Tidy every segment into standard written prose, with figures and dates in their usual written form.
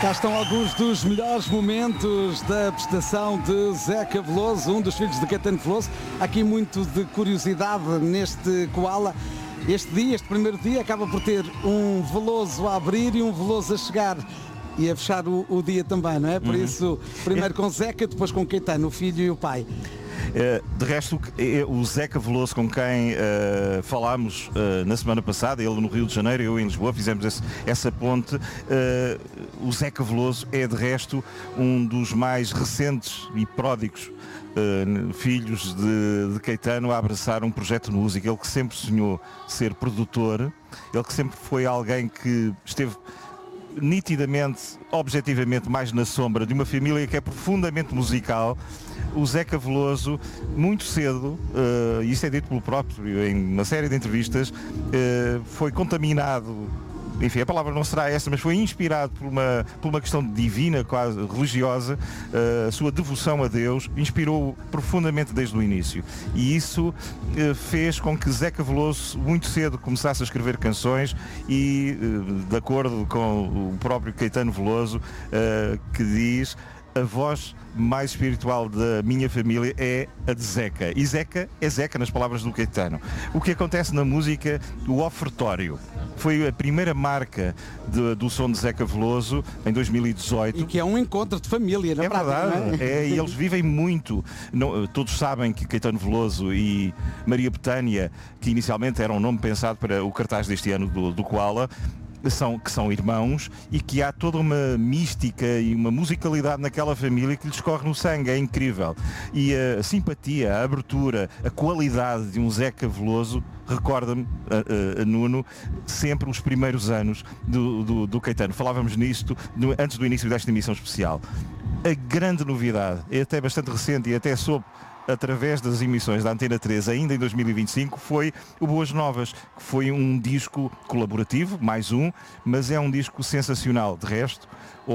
Cá estão alguns dos melhores momentos da prestação de Zeca Veloso, um dos filhos de Caetano Veloso. Há aqui muito de curiosidade neste Koala. Este primeiro dia, acaba por ter um Veloso a abrir e um Veloso a chegar e a fechar o dia também, não é? Por isso, primeiro com Zeca, depois com Caetano, o filho e o pai. De resto, o Zeca Veloso, com quem falámos na semana passada, ele no Rio de Janeiro, eu em Lisboa, fizemos essa ponte. O Zeca Veloso é, de resto, um dos mais recentes e pródigos filhos de Caetano a abraçar um projeto de música. Ele que sempre sonhou ser produtor, ele que sempre foi alguém que esteve nitidamente, objetivamente, mais na sombra de uma família que é profundamente musical. O Zeca Veloso, muito cedo, isso é dito pelo próprio em uma série de entrevistas, foi contaminado, enfim, a palavra não será essa, mas foi inspirado por uma questão divina, quase religiosa. A sua devoção a Deus inspirou-o profundamente desde o início. E isso fez com que Zeca Veloso muito cedo começasse a escrever canções e, de acordo com o próprio Caetano Veloso, que diz: a voz mais espiritual da minha família é a de Zeca. E Zeca é Zeca, nas palavras do Caetano. O que acontece na música, o ofertório, foi a primeira marca do som de Zeca Veloso em 2018. E que é um encontro de família, na prática, verdade, não é? e eles vivem muito. Todos sabem que Caetano Veloso e Maria Bethânia, que inicialmente era um nome pensado para o cartaz deste ano do Koala, que são irmãos, e que há toda uma mística e uma musicalidade naquela família que lhes corre no sangue, é incrível. E a simpatia, a abertura, a qualidade de um Zeca Veloso recorda-me, Nuno, sempre os primeiros anos do Caetano. Falávamos nisto antes do início desta emissão especial. A grande novidade, é até bastante recente e até soube através das emissões da Antena 3 ainda em 2025, foi o Boas Novas, que foi um disco colaborativo, mais um, mas é um disco sensacional. De resto,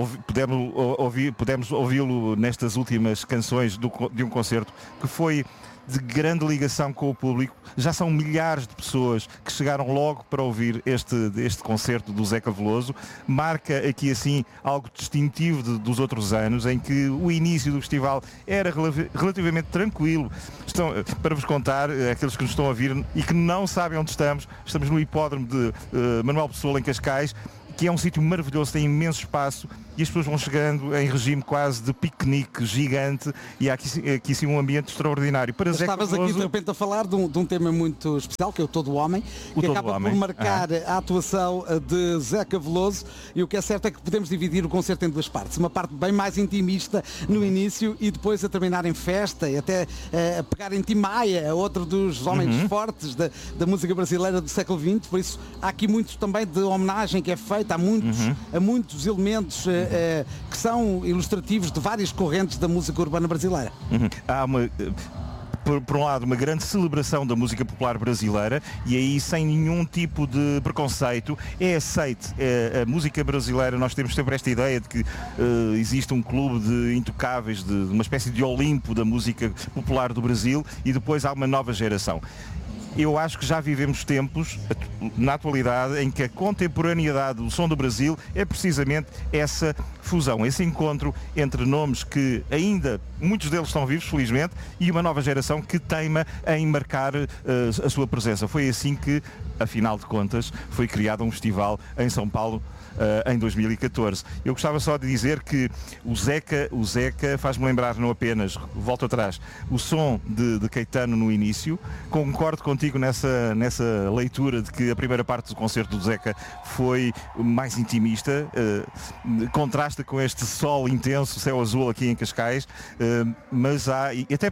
pudemos ouvi-lo nestas últimas canções de um concerto que foi de grande ligação com o público. Já são milhares de pessoas que chegaram logo para ouvir este concerto do Zeca Veloso. Marca aqui assim algo distintivo dos outros anos, em que o início do festival era relativamente tranquilo. Para vos contar, aqueles que nos estão a ouvir e que não sabem onde estamos no hipódromo de Manuel Pessoa, em Cascais, que é um sítio maravilhoso, tem imenso espaço e as pessoas vão chegando em regime quase de piquenique gigante, e há aqui sim um ambiente extraordinário. Estavas aqui de repente a falar de um tema muito especial, que é o Todo Homem, que acaba por marcar a atuação de Zeca Veloso, e o que é certo é que podemos dividir o concerto em duas partes. Uma parte bem mais intimista no início e depois a terminar em festa, e até a pegar em Tim Maia, outro dos homens fortes da música brasileira do século XX. Por isso há aqui muito também de homenagem que é feita a muitos elementos que são ilustrativos de várias correntes da música urbana brasileira. Há por um lado, uma grande celebração da música popular brasileira, e aí sem nenhum tipo de preconceito é aceite. A música brasileira, nós temos sempre esta ideia de que existe um clube de intocáveis, de uma espécie de Olimpo da música popular do Brasil, e depois há uma nova geração. Eu acho que já vivemos tempos, na atualidade, em que a contemporaneidade do som do Brasil é precisamente essa fusão, esse encontro entre nomes que ainda, muitos deles estão vivos, felizmente, e uma nova geração que teima em marcar a sua presença. Foi assim que, afinal de contas, foi criado um festival em São Paulo em 2014. Eu gostava só de dizer que o Zeca faz-me lembrar não apenas, volto atrás, o som de Caetano no início. Concordo contigo nessa leitura de que a primeira parte do concerto do Zeca foi mais intimista, contrasta com este sol intenso, céu azul aqui em Cascais, mas há, e até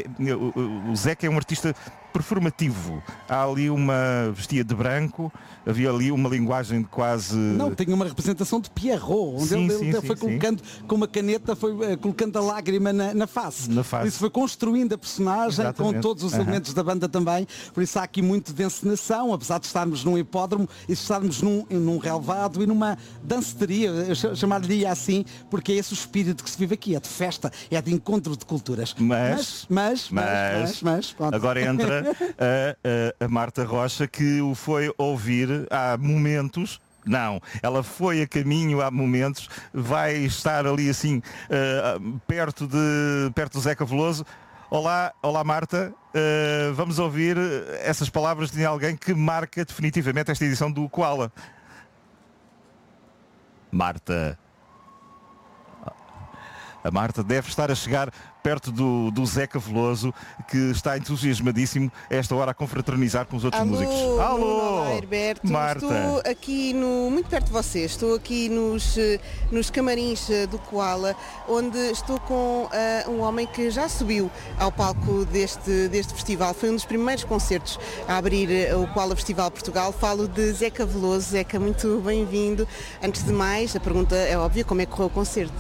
o Zeca é um artista performativo. Há ali vestia de branco, havia ali uma linguagem de quase... Não, tinha uma representação de Pierrot, onde ele foi colocando, com uma caneta, foi colocando a lágrima na face. Por isso foi construindo a personagem. Exatamente. Com todos os elementos da banda também. Por isso há aqui muito de encenação, apesar de estarmos num hipódromo e estarmos num relevado e numa danceteria, eu chamar-lhe assim, porque é esse o espírito que se vive aqui, é de festa, é de encontro de culturas. Mas agora entra a Marta Rocha, que o foi ouvir há momentos Não, ela foi a caminho há momentos, vai estar ali assim, perto do Zeca Veloso. Olá Marta, vamos ouvir essas palavras de alguém que marca definitivamente esta edição do Koala. Marta. A Marta deve estar a chegar perto do Zeca Veloso, que está entusiasmadíssimo a esta hora a confraternizar com os outros músicos. Alô! Olá, Herberto. Marta. Estou aqui muito perto de vocês, estou aqui nos camarins do Koala, onde estou com um homem que já subiu ao palco deste festival. Foi um dos primeiros concertos a abrir o Koala Festival Portugal. Falo de Zeca Veloso. Zeca, muito bem-vindo. Antes de mais, a pergunta é óbvia, como é que correu o concerto?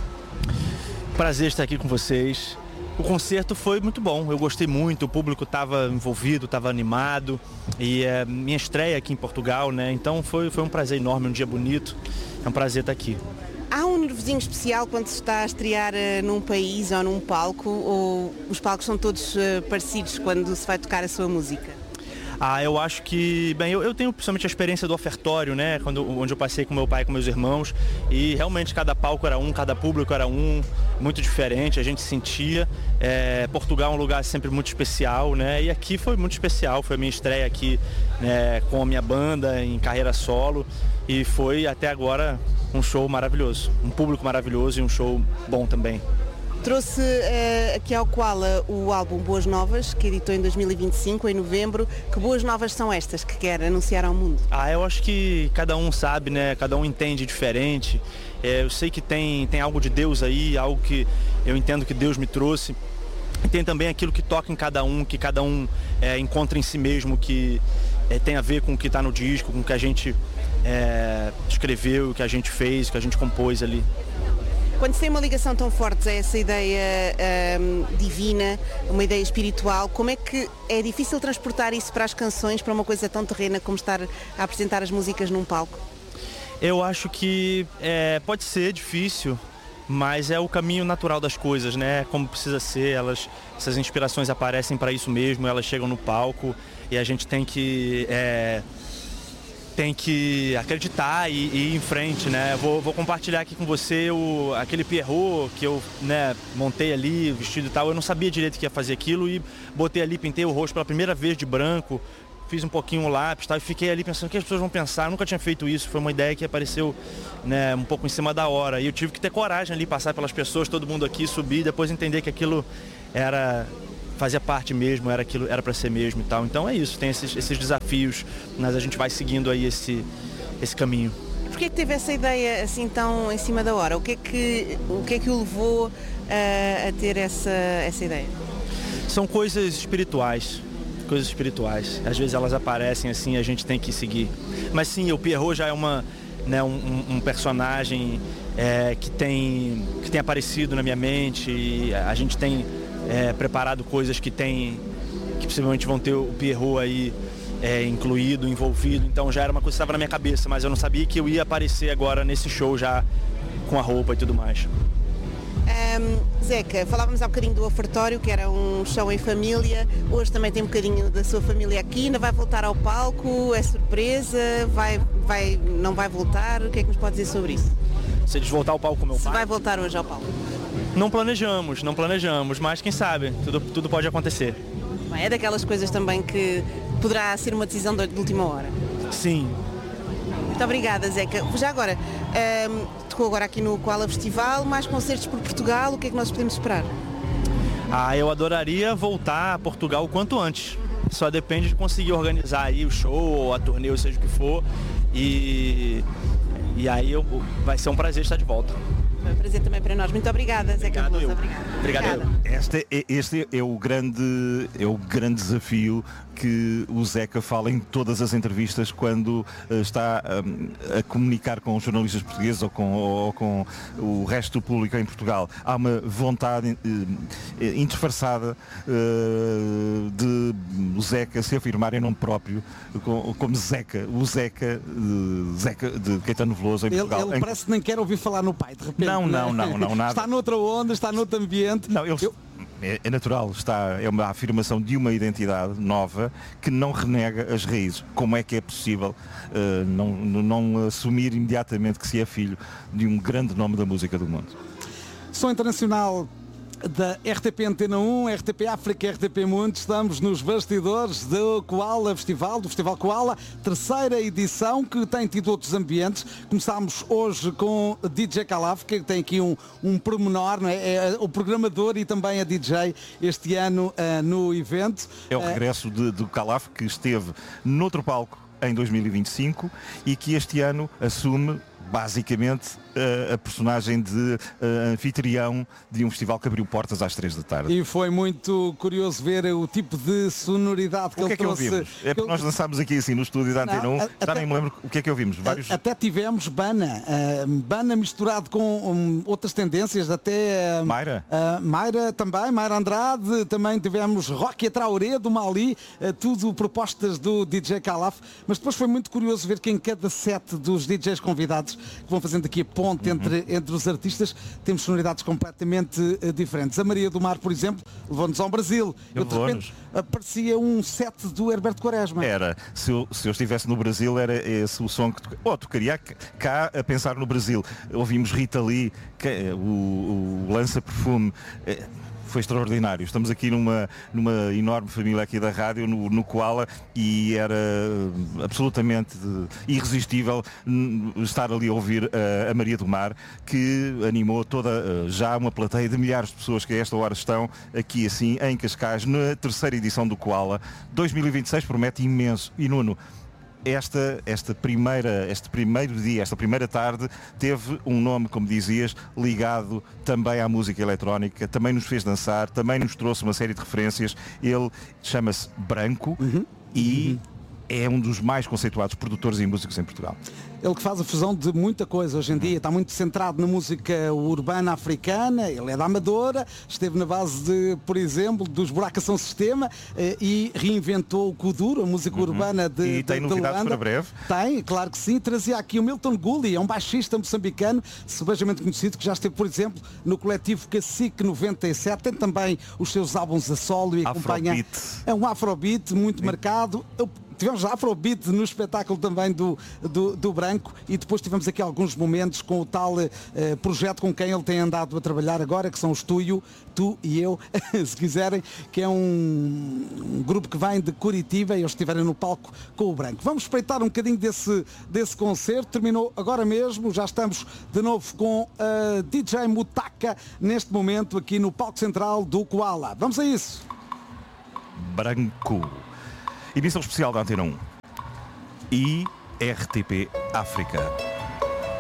Prazer estar aqui com vocês. O concerto foi muito bom, eu gostei muito, o público estava envolvido, estava animado e é minha estreia aqui em Portugal, né? Então foi um prazer enorme, um dia bonito, é um prazer estar aqui. Há um nervosinho especial quando se está a estrear num país ou num palco, ou os palcos são todos parecidos quando se vai tocar a sua música? Eu acho que, bem, eu tenho principalmente a experiência do ofertório, né, onde eu passei com meu pai e com meus irmãos, e realmente cada palco era um, cada público era um, muito diferente, a gente sentia. Portugal é um lugar sempre muito especial, né, e aqui foi muito especial, foi a minha estreia aqui, né, com a minha banda em carreira solo, e foi até agora um show maravilhoso, um público maravilhoso e um show bom também. Trouxe aqui ao Koala o álbum Boas Novas, que editou em 2025, em novembro. Que boas novas são estas que quer anunciar ao mundo? Eu acho que cada um sabe, né? Cada um entende diferente. Eu sei que tem algo de Deus aí, algo que eu entendo que Deus me trouxe. E tem também aquilo que toca em cada um, que cada um encontra em si mesmo, que tem a ver com o que está no disco, com o que a gente escreveu, o que a gente fez, o que a gente compôs ali. Quando se tem uma ligação tão forte a essa ideia divina, uma ideia espiritual, como é que é difícil transportar isso para as canções, para uma coisa tão terrena como estar a apresentar as músicas num palco? Eu acho que pode ser difícil, mas é o caminho natural das coisas, né? Como precisa ser, essas inspirações aparecem para isso mesmo, elas chegam no palco e a gente tem que acreditar e ir em frente, né? Vou compartilhar aqui com você aquele Pierrot que eu, né, montei ali, vestido e tal. Eu não sabia direito que ia fazer aquilo e botei ali, pintei o rosto pela primeira vez de branco, fiz um pouquinho o lápis, tal, e fiquei ali pensando o que as pessoas vão pensar. Eu nunca tinha feito isso, foi uma ideia que apareceu, né, um pouco em cima da hora. E eu tive que ter coragem ali, passar pelas pessoas, todo mundo aqui, subir, depois entender que aquilo fazia parte mesmo, era para ser mesmo e tal. Então é isso, tem esses desafios, mas a gente vai seguindo aí esse caminho. Por que teve essa ideia assim tão em cima da hora? O que é que o levou a ter essa ideia? São coisas espirituais. Às vezes elas aparecem assim, a gente tem que seguir. Mas sim, o Pierrot já é um personagem que tem aparecido na minha mente, e a gente tem preparado coisas que possivelmente vão ter o Pierrot aí incluído, envolvido. Então já era uma coisa que estava na minha cabeça, mas eu não sabia que eu ia aparecer agora nesse show já com a roupa e tudo mais. Zeca, falávamos há bocadinho do ofertório, que era um show em família. Hoje também tem um bocadinho da sua família aqui. Ainda vai voltar ao palco? É surpresa? Não vai voltar? O que é que nos pode dizer sobre isso? Se eles voltar ao palco com meu pai? Se vai voltar hoje ao palco? Não planejamos, mas quem sabe, tudo pode acontecer. É daquelas coisas também que poderá ser uma decisão de última hora. Sim. Muito obrigada, Zeca. Já agora, tocou agora aqui no Koala Festival, mais concertos por Portugal, o que é que nós podemos esperar? Eu adoraria voltar a Portugal o quanto antes. Só depende de conseguir organizar aí o show, ou a turnê, ou seja o que for. E aí vai ser um prazer estar de volta. Foi um prazer também para nós. Muito obrigada, Zeca Veloso. Obrigado. Este é o grande desafio que o Zeca fala em todas as entrevistas quando está a comunicar com os jornalistas portugueses ou com o resto do público em Portugal. Há uma vontade indisfarçada de o Zeca se afirmar em nome próprio como Zeca, o Zeca de Caetano Veloso em Portugal. Ele parece que nem quer ouvir falar no pai, de repente. Não, nada. Está noutra onda, está noutro ambiente. Não, é natural, é uma afirmação de uma identidade nova que não renega as raízes. Como é que é possível não assumir imediatamente que se é filho de um grande nome da música do mundo? Som internacional da RTP Antena 1, RTP África, RTP Mundo. Estamos nos bastidores do Koala Festival, do Festival Koala, terceira edição, que tem tido outros ambientes. Começámos hoje com DJ Calaf, que tem aqui um pormenor, não é? É o programador e também a DJ este ano no evento. É o regresso do Calaf, que esteve noutro palco em 2025 e que este ano assume basicamente a personagem de anfitrião de um festival que abriu portas às 3 da tarde. E foi muito curioso ver o tipo de sonoridade que ele trouxe. Que ouvimos? É porque nós dançámos aqui assim no estúdio da Antena 1, já nem me lembro o que é que ouvimos. Até tivemos Bana misturado com outras tendências, até Mayra também, Mayra Andrade, também tivemos Rocky Traoré do Mali, tudo propostas do DJ Calaf, mas depois foi muito curioso ver que em cada set dos DJs convidados que vão fazendo aqui a ponte entre os artistas, temos sonoridades completamente diferentes. A Maria do Mar, por exemplo, levou-nos ao Brasil. De repente aparecia um set do Herberto Quaresma. Era, se eu estivesse no Brasil, era esse o som que tocaria cá a pensar no Brasil. Ouvimos Rita Lee, o lança-perfume. Foi extraordinário. Estamos aqui numa enorme família aqui da rádio, no Koala, e era absolutamente irresistível estar ali a ouvir a Maria do Mar, que animou toda já uma plateia de milhares de pessoas que a esta hora estão aqui assim em Cascais, na terceira edição do Koala. 2026 promete imenso. E Nuno, este primeiro dia, esta primeira tarde, teve um nome, como dizias, ligado também à música eletrónica, também nos fez dançar, também nos trouxe uma série de referências. Ele chama-se Branco e é um dos mais conceituados produtores e músicos em Portugal. Ele que faz a fusão de muita coisa hoje em dia, está muito centrado na música urbana africana, ele é da Amadora, esteve na base de, por exemplo, dos Buracação Sistema e reinventou o Kuduro, a música urbana de E tem novidades para breve? Tem, claro que sim. Trazia aqui o Milton Gulli, é um baixista moçambicano, sebejamente conhecido, que já esteve, por exemplo, no coletivo Cacique 97, tem também os seus álbuns a solo e acompanha. Afrobeat. É um afrobeat muito marcado. Tivemos Afrobeat no espetáculo também do Branco, e depois tivemos aqui alguns momentos com o tal projeto com quem ele tem andado a trabalhar agora, que são os Tu e Eu, se quiserem, que é um grupo que vem de Curitiba, e eles estiverem no palco com o Branco. Vamos espreitar um bocadinho desse concerto. Terminou agora mesmo, já estamos de novo com a DJ Mutaka neste momento aqui no palco central do Koala. Vamos a isso. Branco. Emissão especial da Antena 1 e RTP África.